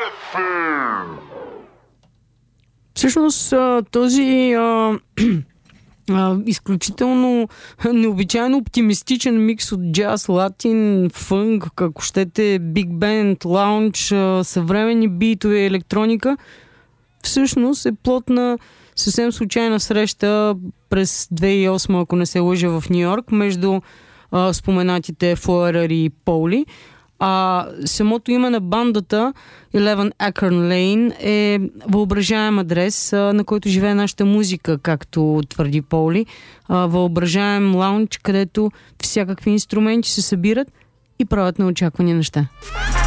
Всъщност този изключително необичайно оптимистичен микс от джаз, латин, фънк, ако щете, биг бенд, лаунж, съвременни битове и електроника, всъщност е плод на съвсем случайна среща през 2008, ако не се лъжа, в Ню Йорк, между споменатите Флоерър и Поули. А самото име на бандата, 11 Acorn Lane, е въображаем адрес, на който живее нашата музика, както твърди Поули. Въображаем лаунж, където всякакви инструменти се събират и правят неочаквани неща.